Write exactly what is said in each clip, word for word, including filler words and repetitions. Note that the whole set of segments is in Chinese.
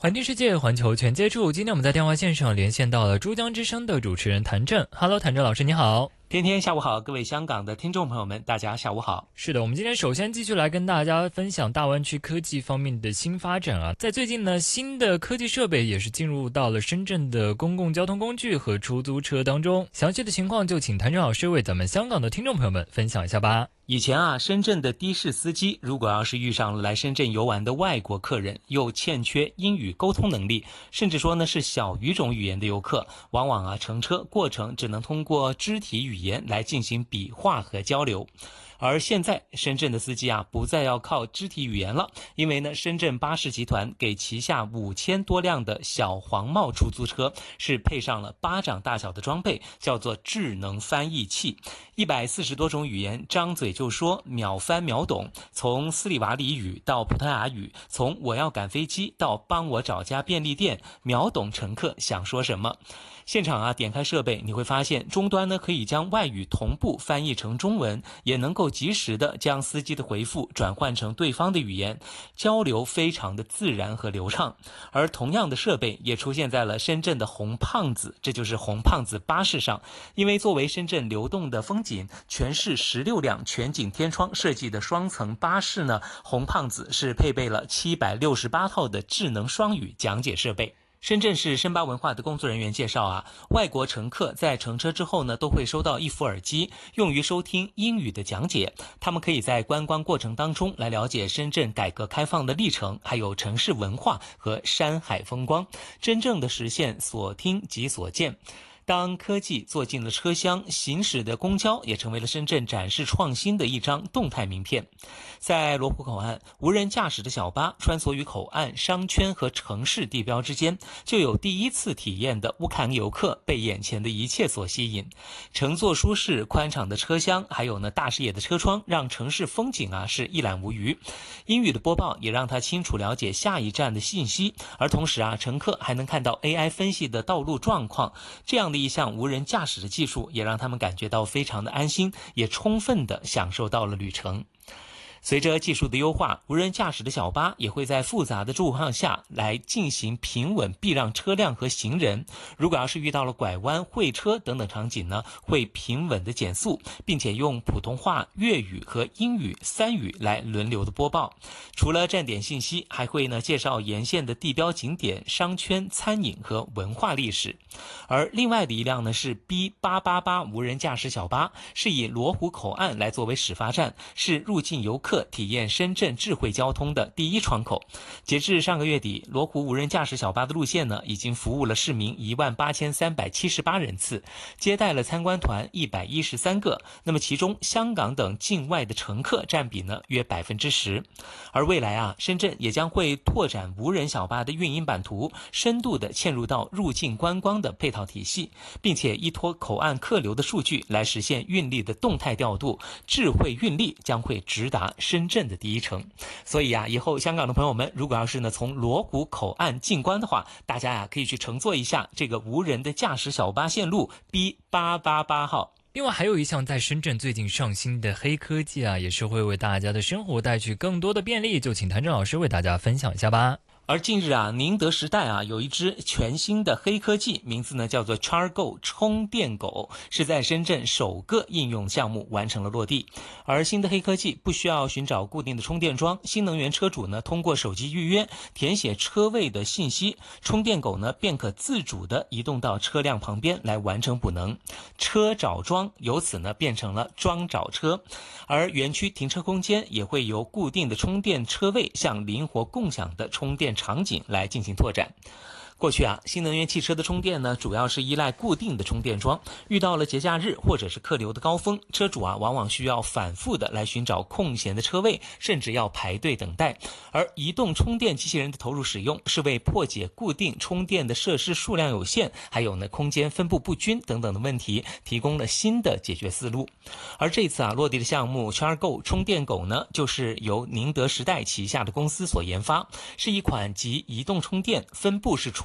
环听世界，环球全接触。今天我们在电话线上连线到了珠江之声的主持人谭震。Hello， 谭震老师，你好。 天天下午好，各位香港的听众朋友们，大家下午好。 是的，我们今天首先继续来跟大家分享大湾区科技方面的新发展啊。在最近呢，新的科技设备也是进入到了深圳的公共交通工具和出租车当中。详细的情况就请谭震老师为咱们香港的听众朋友们分享一下吧。 以前啊，深圳的的士司机如果要是遇上了来深圳游玩的外国客人，又欠缺英语沟通能力，甚至说呢是小语种语言的游客，往往啊乘车过程只能通过肢体语言来进行比划和交流。而现在深圳的司机啊不再要靠肢体语言了，因为呢深圳巴士集团给旗下五千多辆的小黄帽出租车是配上了巴掌大小的装备，叫做智能翻译器，一百四十多种语言张嘴就说，秒翻秒懂，从斯里瓦里语到葡萄牙语，从我要赶飞机到帮我找家便利店，秒懂乘客想说什么。现场啊点开设备，你会发现终端呢可以将外语同步翻译成中文，也能够及时的将司机的回复转换成对方的语言，交流非常的自然和流畅。而同样的设备也出现在了深圳的红胖子，这就是红胖子巴士上，因为作为深圳流动的风景，全市十六辆全景天窗设计的双层巴士呢，红胖子是配备了七百六十八套的智能双语讲解设备。深圳市深巴文化的工作人员介绍啊，外国乘客在乘车之后呢，都会收到一副耳机，用于收听英语的讲解。他们可以在观光过程当中来了解深圳改革开放的历程，还有城市文化和山海风光，真正的实现所听即所见。当科技坐进了车厢，行驶的公交也成为了深圳展示创新的一张动态名片。在罗湖口岸，无人驾驶的小巴穿梭于口岸、商圈和城市地标之间，就有第一次体验的乌克兰游客被眼前的一切所吸引。乘坐舒适宽敞的车厢，还有呢大视野的车窗，让城市风景啊是一览无余。英语的播报也让他清楚了解下一站的信息，而同时啊，乘客还能看到 A I 分析的道路状况。这样的一项无人驾驶的技术也让他们感觉到非常的安心，也充分的享受到了旅程。随着技术的优化，无人驾驶的小巴也会在复杂的状况下来进行平稳避让车辆和行人。如果要是遇到了拐弯、会车等等场景呢，会平稳的减速，并且用普通话、粤语和英语三语来轮流的播报。除了站点信息，还会呢介绍沿线的地标景点、商圈、餐饮和文化历史。而另外的一辆呢是 B 八八八 无人驾驶小巴，是以罗湖口岸来作为始发站，是入境游客体验深圳智慧交通的第一窗口。截至上个月底，罗湖无人驾驶小巴的路线呢，已经服务了市民一万八千三百七十八人次，接待了参观团一百一十三个。那么其中香港等境外的乘客占比呢约百分之十。而未来啊，深圳也将会拓展无人小巴的运营版图，深度的嵌入到入境观光的配套体系，并且依托口岸客流的数据来实现运力的动态调度，智慧运力将会直达深圳的第一城。所以啊，以后香港的朋友们如果要是呢从罗湖口岸进关的话，大家呀、啊、可以去乘坐一下这个无人的驾驶小巴线路 B 八八八号。 另外还有一项在深圳最近上新的黑科技啊，也是会为大家的生活带去更多的便利，就请谭震老师为大家分享一下吧。 而近日啊，宁德时代啊有一支全新的黑科技，名字呢叫做 CharGo 充电狗，是在深圳首个应用项目完成了落地。而新的黑科技不需要寻找固定的充电桩，新能源车主呢通过手机预约填写车位的信息，充电狗呢便可自主的移动到车辆旁边来完成补能，车找桩由此呢变成了桩找车。而园区停车空间也会由固定的充电车位向灵活共享的充电场景来进行拓展。过去啊，新能源汽车的充电呢，主要是依赖固定的充电桩。遇到了节假日或者是客流的高峰，车主啊，往往需要反复的来寻找空闲的车位，甚至要排队等待。而移动充电机器人的投入使用，是为破解固定充电的设施数量有限，还有呢空间分布不均等等的问题，提供了新的解决思路。而这次啊落地的项目 CharGo 充电狗呢，就是由宁德时代旗下的公司所研发，是一款集移动充电、分布式储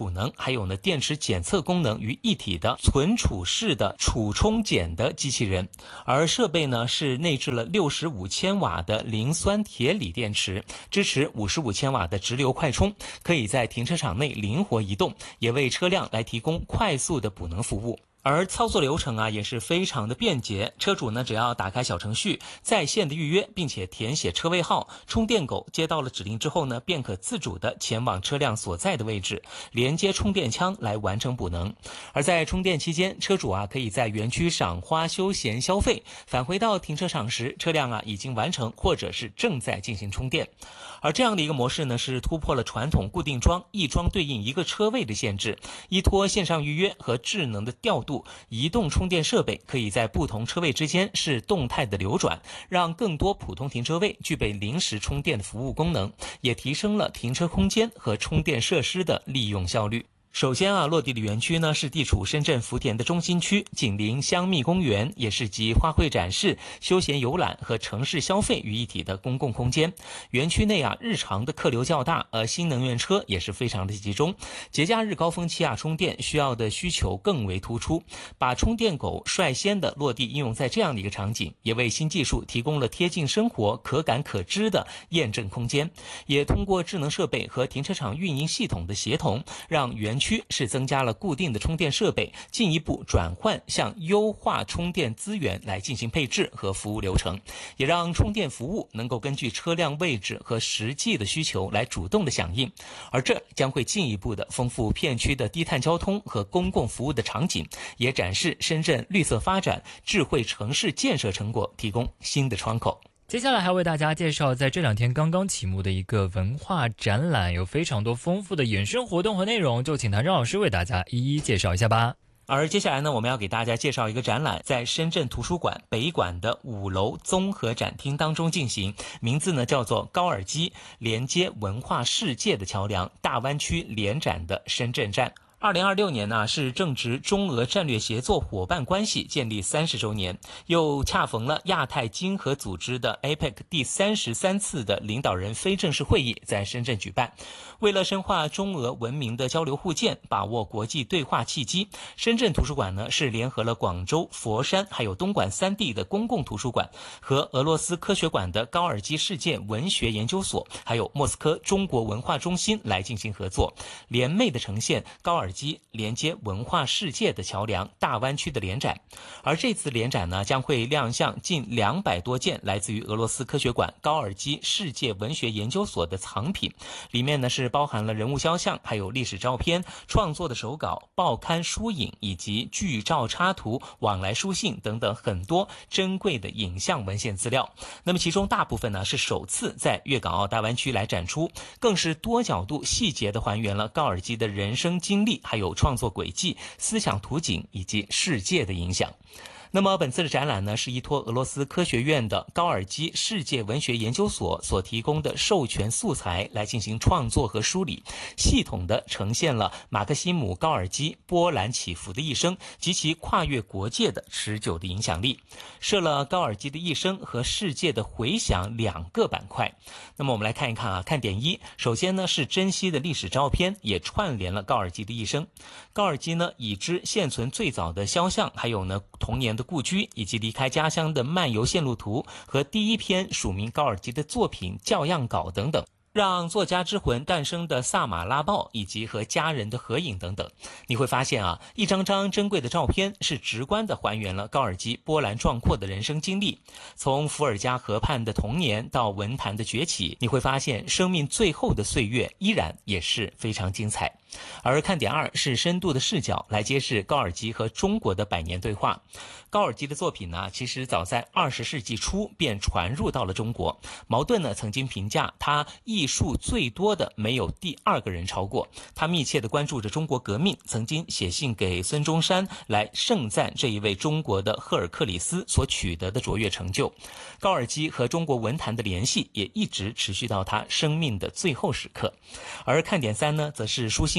储能还有呢电池检测功能于一体的存储式的储充检的机器人，而设备呢是内置了六十五千瓦的磷酸铁锂电池，支持五十五千瓦的直流快充，可以在停车场内灵活移动，也为车辆来提供快速的补能服务。而操作流程啊也是非常的便捷，车主呢只要打开小程序在线的预约，并且填写车位号，充电狗接到了指令之后呢，便可自主的前往车辆所在的位置，连接充电枪来完成补能。而在充电期间，车主啊可以在园区赏花休闲消费，返回到停车场时，车辆啊已经完成或者是正在进行充电。而这样的一个模式呢，是突破了传统固定桩一桩对应一个车位的限制，依托线上预约和智能的调度，移动充电设备可以在不同车位之间是动态的流转，让更多普通停车位具备临时充电的服务功能，也提升了停车空间和充电设施的利用效率。首先啊，落地的园区呢是地处深圳福田的中心区，紧邻香蜜公园，也是集花卉展示、休闲游览和城市消费于一体的公共空间。园区内啊，日常的客流较大，而新能源车也是非常的集中。节假日高峰期啊，充电需要的需求更为突出，把充电狗率先的落地应用在这样的一个场景，也为新技术提供了贴近生活、可感可知的验证空间。也通过智能设备和停车场运营系统的协同，让园区区是增加了固定的充电设备，进一步转换向优化充电资源来进行配置和服务流程，也让充电服务能够根据车辆位置和实际的需求来主动的响应，而这将会进一步的丰富片区的低碳交通和公共服务的场景，也展示深圳绿色发展、智慧城市建设成果，提供新的窗口。 接下来还为大家介绍在这两天刚刚启幕的一个文化展览，有非常多丰富的衍生活动和内容，就请谭张老师为大家一一介绍一下吧。 而接下来呢，我们要给大家介绍一个展览，在深圳图书馆北馆的五楼综合展厅当中进行，名字呢叫做高尔基连接文化世界的桥梁，大湾区联展的深圳站。二零二六年呢是正值中俄战略协作伙伴关系建立三十周年，又恰逢了亚太经合组织的 A P E C 第三十三次的领导人非正式会议在深圳举办。为了深化中俄文明的交流互鉴，把握国际对话契机，深圳图书馆呢是联合了广州、佛山还有东莞三地的公共图书馆和俄罗斯科学馆的高尔基世界文学研究所，还有莫斯科中国文化中心来进行合作，联袂的呈现高尔基连接文化世界的桥梁大湾区的联展。而这次联展呢将会亮相近两百多件来自于俄罗斯科学馆高尔基世界文学研究所的藏品，里面呢是包含了人物肖像，还有历史照片、创作的手稿、报刊书影以及剧照插图、往来书信等等很多珍贵的影像文献资料。那么其中大部分呢是首次在粤港澳大湾区来展出，更是多角度细节的还原了高尔基的人生经历，还有创作轨迹、思想图景以及世界的影响。那么本次的展览呢，是依托俄罗斯科学院的高尔基世界文学研究所所提供的授权素材来进行创作和梳理，系统的呈现了马克西姆·高尔基波澜起伏的一生及其跨越国界的持久的影响力，设了高尔基的一生和世界的回响两个板块。那么我们来看一看啊，看点一，首先呢是珍稀的历史照片，也串联了高尔基的一生。高尔基呢已知现存最早的肖像，还有呢童年的故居，以及离开家乡的漫游线路图和第一篇署名高尔基的作品校样稿等等，让作家之魂诞生的萨马拉报以及和家人的合影等等。你会发现啊，一张张珍贵的照片是直观地还原了高尔基波澜壮阔的人生经历，从伏尔加河畔的童年到文坛的崛起，你会发现生命最后的岁月依然也是非常精彩。而看点二是深度的视角来揭示高尔基和中国的百年对话。高尔基的作品呢，其实早在二十世纪初便传入到了中国。茅盾呢曾经评价他译述最多的没有第二个人超过。他密切地关注着中国革命，曾经写信给孙中山来盛赞这一位中国的赫尔克里斯所取得的卓越成就。高尔基和中国文坛的联系也一直持续到他生命的最后时刻。而看点三呢，则是书信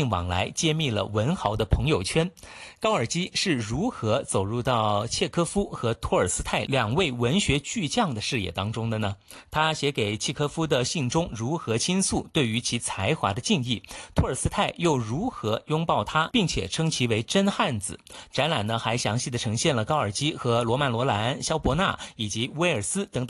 信往来，揭秘了文豪的朋友圈。高尔基是如何走入到契科夫和托尔斯泰两位文学巨匠的视野当中的呢？他写给契科夫的信中如何倾诉对于其才华的敬意？托尔斯泰又如何拥抱他，并且称其为真汉子？展览呢还详细的呈现了高尔基和罗曼·罗兰、萧伯纳以及威尔斯等等